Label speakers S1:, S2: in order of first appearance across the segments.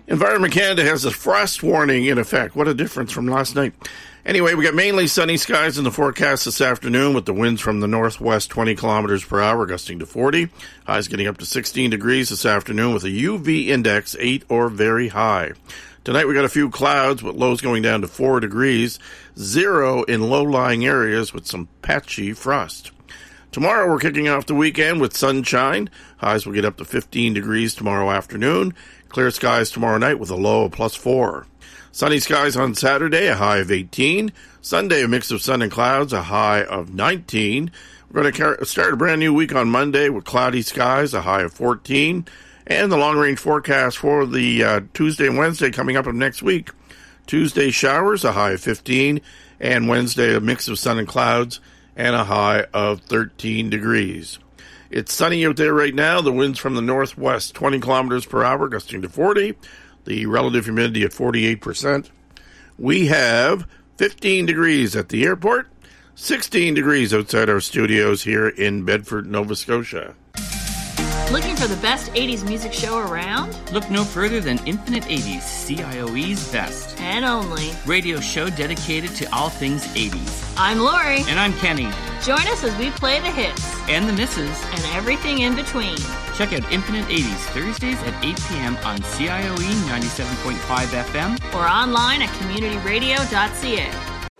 S1: Environment Canada has a frost warning in effect. What a difference from last night. Anyway, we got mainly sunny skies in the forecast this afternoon with the winds from the northwest 20 kilometers per hour, gusting to 40. Highs getting up to 16 degrees this afternoon with a UV index 8 or very high. Tonight we got a few clouds with lows going down to 4 degrees, 0 in low-lying areas with some patchy frost. Tomorrow we're kicking off the weekend with sunshine. Highs will get up to 15 degrees tomorrow afternoon. Clear skies tomorrow night with a low of +4. Sunny skies on Saturday, a high of 18. Sunday, a mix of sun and clouds, a high of 19. We're going to start a brand new week on Monday with cloudy skies, a high of 14. And the long-range forecast for the Tuesday and Wednesday coming up of next week. Tuesday, showers, a high of 15. And Wednesday, a mix of sun and clouds, and a high of 13 degrees. It's sunny out there right now. The winds from the northwest, 20 kilometers per hour, gusting to 40. The relative humidity at 48%. We have 15 degrees at the airport, 16 degrees outside our studios here in Bedford, Nova Scotia.
S2: Looking for the best 80s music show around?
S3: Look no further than Infinite 80s, CIOE's best.
S2: And only.
S3: Radio show dedicated to all things 80s.
S2: I'm Lori.
S3: And I'm Kenny.
S2: Join us as we play the hits.
S3: And the misses.
S2: And everything in between.
S3: Check out Infinite 80s Thursdays at 8 p.m. on CIOE 97.5 FM.
S2: Or online at communityradio.ca.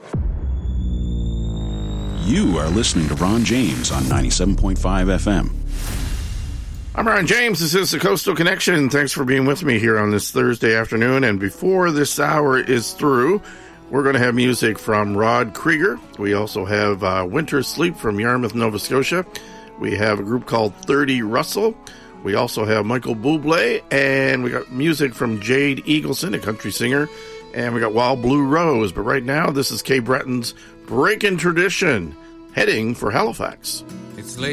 S4: You are listening to Ron James on 97.5 FM.
S1: I'm Ron James. This is the Coastal Connection. Thanks for being with me here on this Thursday afternoon. And before this hour is through, we're going to have music from Rod Krieger. We also have Winter Sleep from Yarmouth, Nova Scotia. We have a group called 30 Russell. We also have Michael Bublé. And we got music from Jade Eagleson, a country singer. And we got Wild Blue Rose. But right now, this is Kay Breton's Breakin' Tradition, heading for Halifax.
S5: It's late.